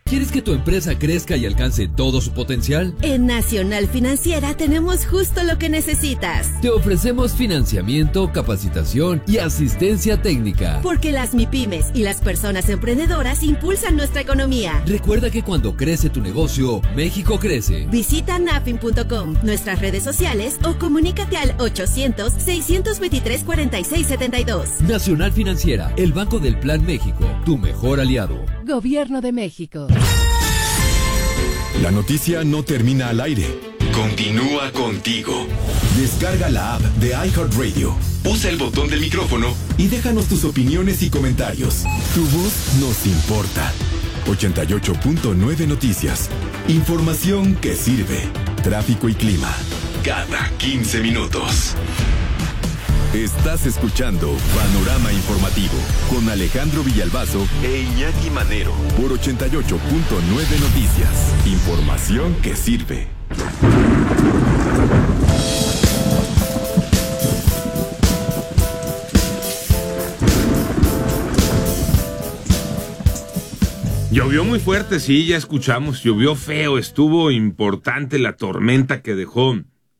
¿Quieres que tu empresa crezca y alcance todo su potencial? En Nacional Financiera tenemos justo lo que necesitas. Te ofrecemos financiamiento, capacitación y asistencia técnica. Porque las MIPYMES y las personas emprendedoras impulsan nuestra economía. Recuerda que cuando crece tu negocio, México crece. Visita nafin.com, nuestras redes sociales o comunícate al 800-623-4672. Nacional Financiera, el Banco del Plan México, tu mejor aliado. Gobierno de México. La noticia no termina al aire. Continúa contigo. Descarga la app de iHeartRadio. Usa el botón del micrófono y déjanos tus opiniones y comentarios. Tu voz nos importa. 88.9 Noticias. Información que sirve. Tráfico y clima. Cada 15 minutos. Estás escuchando Panorama Informativo con Alejandro Villalbazo e Iñaki Manero por 88.9 Noticias. Información que sirve. Llovió muy fuerte, sí, ya escuchamos. Llovió feo, estuvo importante la tormenta que dejó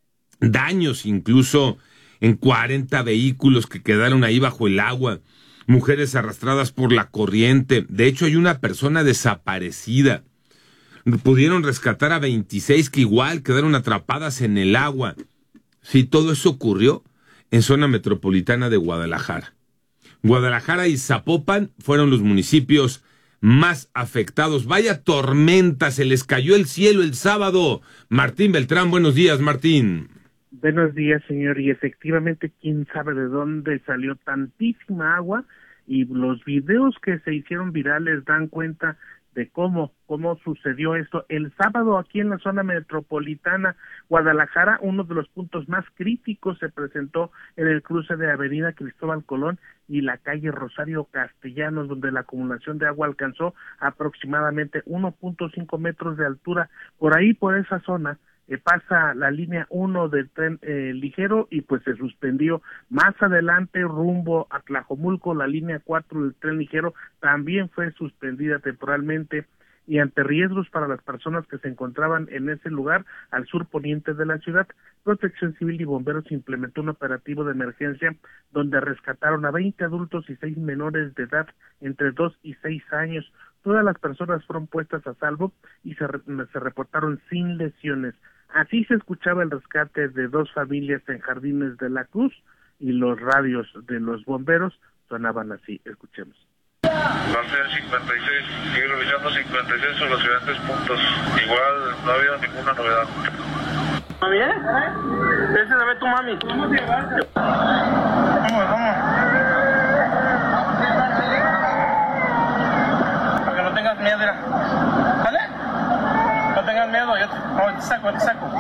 daños incluso en 40 vehículos que quedaron ahí bajo el agua, mujeres arrastradas por la corriente. De hecho, hay una persona desaparecida. Pudieron rescatar a 26 que igual quedaron atrapadas en el agua. Sí, todo eso ocurrió en zona metropolitana de Guadalajara. Guadalajara y Zapopan fueron los municipios más afectados. Vaya tormenta, se les cayó el cielo el sábado. Martín Beltrán, buenos días, Martín. Buenos días, señor, y efectivamente, quién sabe de dónde salió tantísima agua, y los videos que se hicieron virales dan cuenta de cómo sucedió esto. El sábado aquí en la zona metropolitana Guadalajara, uno de los puntos más críticos se presentó en el cruce de Avenida Cristóbal Colón y la calle Rosario Castellanos, donde la acumulación de agua alcanzó aproximadamente 1.5 metros de altura. Por ahí, por esa zona, pasa la línea 1 del tren ligero y pues se suspendió. Más adelante, rumbo a Tlajomulco, la línea 4 del tren ligero también fue suspendida temporalmente, y ante riesgos para las personas que se encontraban en ese lugar al sur poniente de la ciudad, Protección Civil y Bomberos implementó un operativo de emergencia donde rescataron a 20 adultos y 6 menores de edad entre 2 y 6 años. Todas las personas fueron puestas a salvo y se reportaron sin lesiones. Así se escuchaba el rescate de 2 familias en Jardines de la Cruz, y los radios de los bomberos sonaban así. Escuchemos. Parcial 56, sigue revisando 56 sobre los diferentes puntos. Igual no ha habido ninguna novedad. ¿Mami, ese la ve tu mami. ¿Cómo te llevaste? Vamos. Para que no tengas miedo, mira. ¿Vale? No tengas miedo, yo te saco.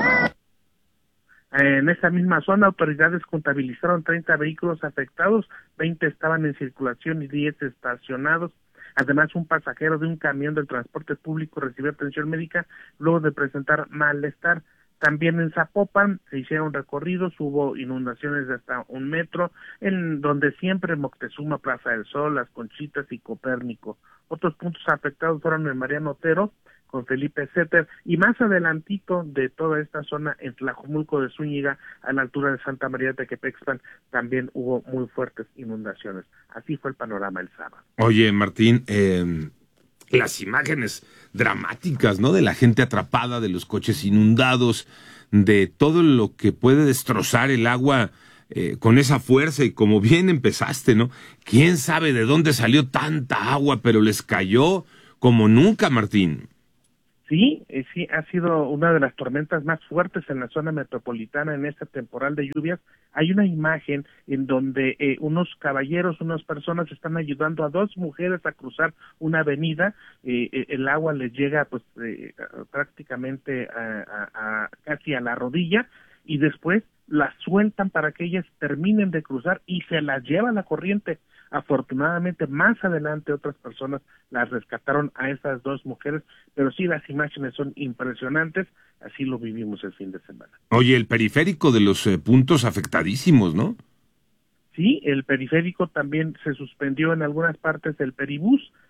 En esa misma zona, autoridades contabilizaron 30 vehículos afectados, 20 estaban en circulación y 10 estacionados. Además, un pasajero de un camión del transporte público recibió atención médica luego de presentar malestar. También en Zapopan se hicieron recorridos, hubo inundaciones de hasta 1 metro, en donde siempre Moctezuma, Plaza del Sol, Las Conchitas y Copérnico. Otros puntos afectados fueron en Mariano Otero, con Felipe Setter, y más adelantito de toda esta zona, en Tlajomulco de Zúñiga, a la altura de Santa María de Tequepexpan, también hubo muy fuertes inundaciones. Así fue el panorama el sábado. Oye, Martín, las imágenes dramáticas, ¿no? De la gente atrapada, de los coches inundados, de todo lo que puede destrozar el agua con esa fuerza, y como bien empezaste, ¿no? ¿Quién sabe de dónde salió tanta agua, pero les cayó como nunca, Martín? Sí, ha sido una de las tormentas más fuertes en la zona metropolitana en esta temporada de lluvias. Hay una imagen en donde unas personas están ayudando a 2 mujeres a cruzar una avenida. El agua les llega pues prácticamente casi a la rodilla, y después las sueltan para que ellas terminen de cruzar y se las lleva la corriente. Afortunadamente, más adelante otras personas las rescataron a esas 2 mujeres, pero sí, las imágenes son impresionantes. Así lo vivimos el fin de semana. Oye, el periférico de los puntos afectadísimos, ¿no? Sí, el periférico también se suspendió en algunas partes del peribús.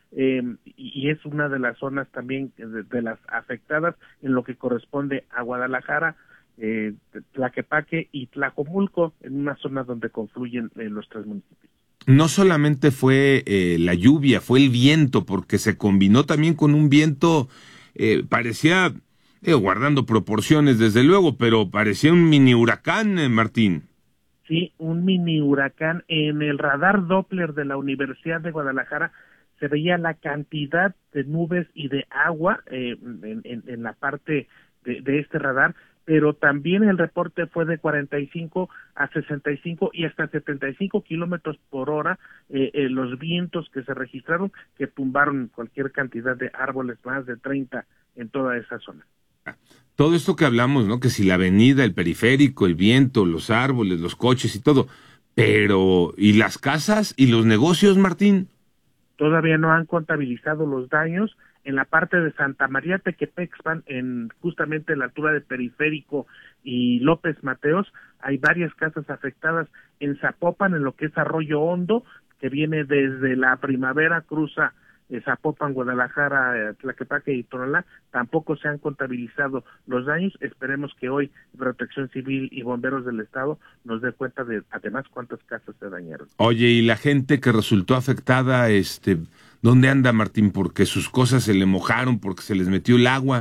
y es una de las zonas también de las afectadas en lo que corresponde a Guadalajara, Tlaquepaque y Tlajomulco, en una zona donde confluyen los tres municipios. No solamente fue la lluvia, fue el viento, porque se combinó también con un viento, parecía, guardando proporciones desde luego, pero parecía un mini huracán, Martín. Sí, un mini huracán. En el radar Doppler de la Universidad de Guadalajara se veía la cantidad de nubes y de agua en la parte de este radar, pero también el reporte fue de 45 a 65 y hasta 75 kilómetros por hora, los vientos que se registraron, que tumbaron cualquier cantidad de árboles, más de 30 en toda esa zona. Todo esto que hablamos, ¿no? Que si la avenida, el periférico, el viento, los árboles, los coches y todo, pero ¿y las casas y los negocios, Martín? Todavía no han contabilizado los daños. En la parte de Santa María Tequepexpan, justamente en la altura de Periférico y López Mateos, hay varias casas afectadas. En Zapopan, en lo que es Arroyo Hondo, que viene desde la Primavera, cruza Zapopan, Guadalajara, Tlaquepaque y Tonalá, tampoco se han contabilizado los daños. Esperemos que hoy Protección Civil y Bomberos del Estado nos dé cuenta de, además, cuántas casas se dañaron. Oye, ¿y la gente que resultó afectada, dónde anda, Martín? Porque sus cosas se le mojaron, porque se les metió el agua.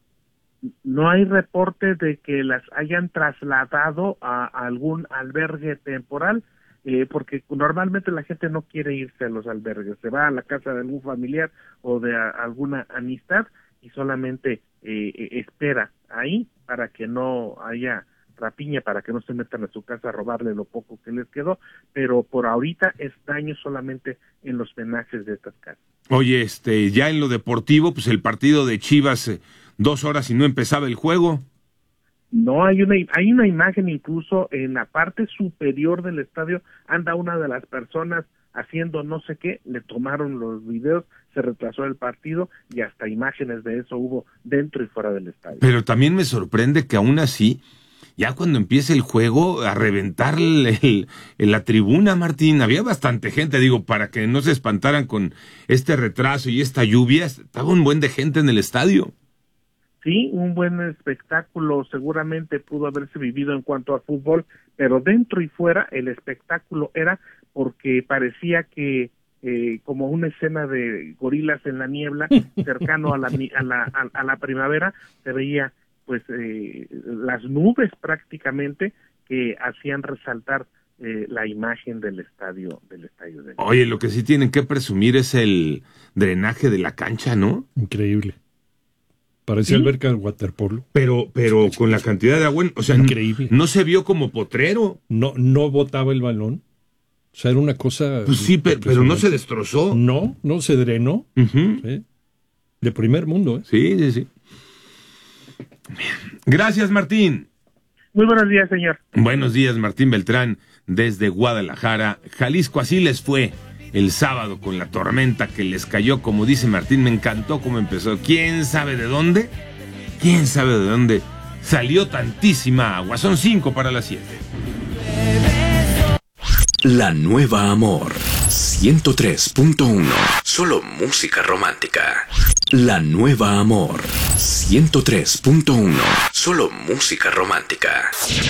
No hay reporte de que las hayan trasladado a algún albergue temporal, porque normalmente la gente no quiere irse a los albergues, se va a la casa de algún familiar o de alguna amistad y solamente espera ahí para que no haya rapiña, para que no se metan a su casa a robarle lo poco que les quedó, pero por ahorita es daño solamente en los penajes de estas casas. Oye, ya en lo deportivo, pues el partido de Chivas, 2 horas y no empezaba el juego. No, hay una imagen incluso en la parte superior del estadio, anda una de las personas haciendo no sé qué, le tomaron los videos, se retrasó el partido y hasta imágenes de eso hubo dentro y fuera del estadio. Pero también me sorprende que aún así, ya cuando empiece el juego, a reventar la tribuna, Martín, había bastante gente, digo, para que no se espantaran con este retraso y esta lluvia, estaba un buen de gente en el estadio. Sí, un buen espectáculo seguramente pudo haberse vivido en cuanto a fútbol, pero dentro y fuera el espectáculo era porque parecía que como una escena de gorilas en la niebla, cercano a la primavera, se veía pues las nubes prácticamente que hacían resaltar la imagen del estadio. Oye, lo que sí tienen que presumir es el drenaje de la cancha, ¿no? Increíble. Parecía alberca del waterpolo. Pero con la cantidad de agua, o sea, increíble. No se vio como potrero. No botaba el balón. O sea, era una cosa... Pues sí, pero no se destrozó. No se drenó. Uh-huh. ¿Sí? De primer mundo, ¿eh? Sí. Gracias, Martín. Muy buenos días, señor. Buenos días, Martín Beltrán, desde Guadalajara, Jalisco. Así les fue el sábado con la tormenta que les cayó, como dice Martín, me encantó cómo empezó. ¿Quién sabe de dónde? Salió tantísima agua. Son 5 para las 7. La Nueva Amor 103.1. Solo música romántica. La Nueva Amor 103.1. Solo música romántica.